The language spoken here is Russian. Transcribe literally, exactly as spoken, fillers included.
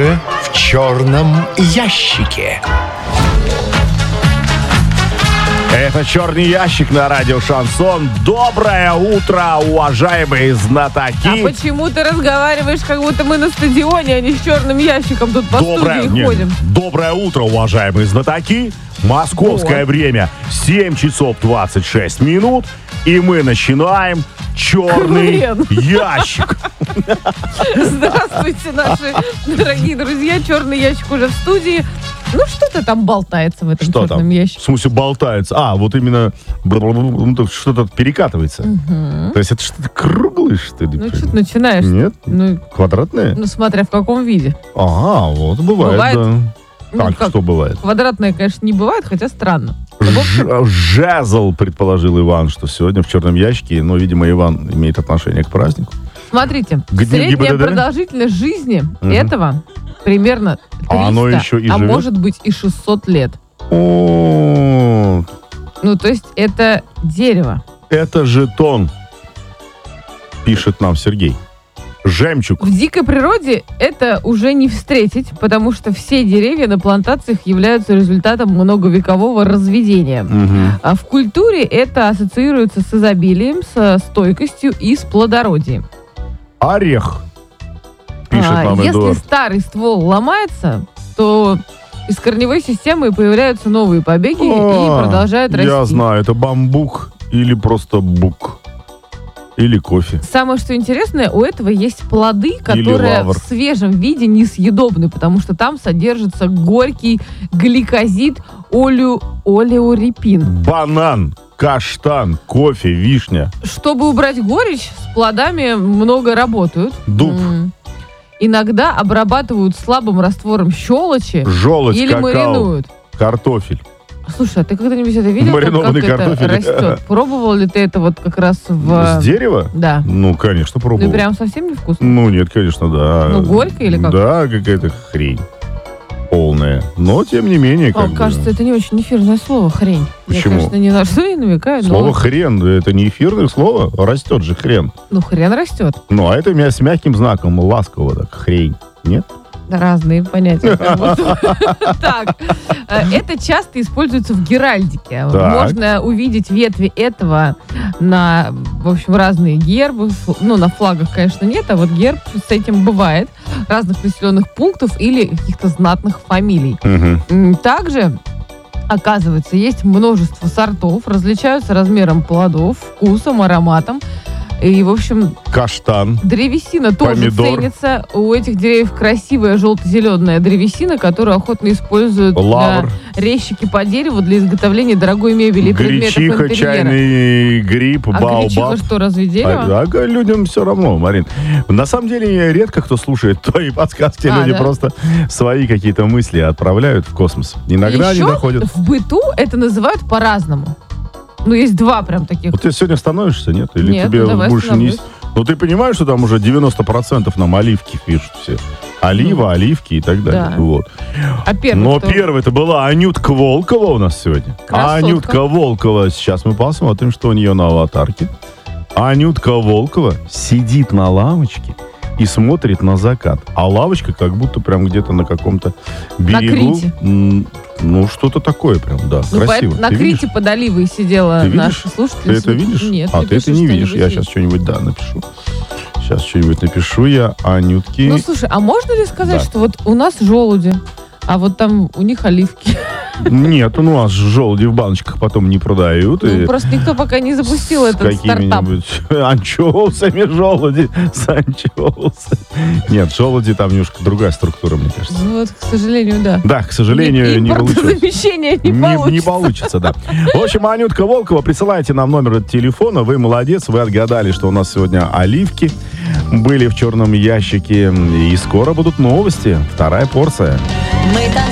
Утро в черном ящике. Это «Черный ящик» на радио «Шансон». Доброе утро, уважаемые знатоки. А почему ты разговариваешь, как будто мы на стадионе, а не с черным ящиком тут по Доброе, студии не, ходим? Доброе утро, уважаемые знатоки. Московское Вот. время семь часов двадцать шесть минут. И мы начинаем «Черный Хрен. ящик». Здравствуйте, наши дорогие друзья. Черный ящик уже в студии. Ну, что-то там болтается в этом Что черном там? ящике. В смысле болтается? А, вот именно что-то перекатывается. То есть это что-то круглое, что ли? Ну, что ты начинаешь? Нет? Ну, Квадратное? ну, смотря в каком виде. Ага, вот бывает, Бывает. да. Ну, Как, как? что бывает? Квадратное, конечно, не бывает, хотя странно. В общем, Ж- Жезл, предположил Иван, что сегодня в черном ящике, но, видимо, Иван имеет отношение к празднику. смотрите, К дню средняя ГИБДД? продолжительность жизни Мгм. этого примерно А оно триста, еще и а живет? может быть и шестьсот лет. О, Ну, то есть это дерево. это жетон, пишет нам Сергей. Жемчуг. В дикой природе это уже не встретить, потому что все деревья на плантациях являются результатом многовекового разведения. Мгм. А в культуре это ассоциируется с изобилием, со стойкостью и с плодородием. Орех, пишет А, нам если Эдуард. старый ствол ломается, то из корневой системы появляются новые побеги А, и продолжают расти. Я знаю, это бамбук или просто бук. Или кофе. Самое, что интересное, у этого есть плоды, которые лавр. в свежем виде несъедобны, потому что там содержится горький гликозид олео, олеорепин. Банан, каштан, кофе, вишня. Чтобы убрать горечь, с плодами много работают. Дуб. М. Иногда обрабатывают слабым раствором щелочи Желудь, или какао, маринуют. картофель. Слушай, а ты когда-нибудь это видел, как, Маринованный как это картофель. растет? Пробовал ли ты это вот как раз в... С дерева? Да. Ну, конечно, Ну, пробовал. прям совсем невкусно. Ну, нет, конечно, да. Ну, горько или как? Да, какая-то хрень полная. Но, тем не менее, О, как бы, кажется, это не очень эфирное слово, хрень. Почему? Я, конечно, ни на что не намекаю, слово но... хрен, это не эфирное слово, растет же хрен. Ну, хрен растет. Ну, а это мя- с мягким знаком, ласково так, хрень. Нет? Да, разные понятия. как будто. Так, э, это часто используется в геральдике. Так. Можно увидеть ветви этого на, в общем, разные гербы. Ф- Ну, на флагах, конечно, нет, а вот герб с этим бывает. Разных населенных пунктов или каких-то знатных фамилий. Мгм. М, Также, оказывается, есть множество сортов, различаются размером плодов, вкусом, ароматом. И, в общем, Каштан. древесина тоже Помидор. ценится. У этих деревьев красивая желто-зеленая древесина, которую охотно используют Лавр. для резчики по дереву для изготовления дорогой мебели и предметов Гречиха, интерьера. чайный гриб, А баобаб. гречиха что, разве дерево? А, а людям все равно, Марин. На самом деле, редко кто слушает твои подсказки. А, Люди да? просто свои какие-то мысли отправляют в космос. Иногда они Еще доходят. в быту это называют по-разному. Ну, есть два прям таких. Вот ты сегодня становишься, нет? Или Нет, тебе ну, давай больше не... становлюсь. Ну, ты понимаешь, что там уже девяносто процентов нам оливки пишут все. Олива, оливки и так далее. Да. Вот. А первый Но кто? первый это была Анютка Волкова у нас сегодня. Красотка. Анютка Волкова. Сейчас мы посмотрим, что у нее на аватарке. Анютка Волкова сидит на лавочке и смотрит на закат. А лавочка как будто прям где-то на каком-то берегу. Крите. М, Ну, что-то такое прям, да. Ну, красиво. поэтому на Ты видишь? Крите под Оливой сидела Ты видишь? наша слушательница. Ты это видишь? Нет, а ты это напиши не видишь. что-нибудь Я есть. сейчас что-нибудь, да, напишу. Сейчас что-нибудь напишу я Анютке. Ну, слушай, а можно ли сказать, Да. что вот у нас желуди, а вот там у них оливки? Нет, ну, у нас желуди в баночках потом не продают. и Ну, просто никто пока не запустил с этот стартап. какими-нибудь анчоусами желуди. С анчоусами. Нет, желуди там немножко другая структура, мне кажется. Ну вот, к сожалению, да. Да, к сожалению, не получилось. Импортозамещение не, Не, получится. не получится, да. В общем, Анютка Волкова, присылайте нам номер телефона. Вы молодец, вы отгадали, что у нас сегодня оливки были в черном ящике. И скоро будут новости. Вторая порция. Мы танцуем.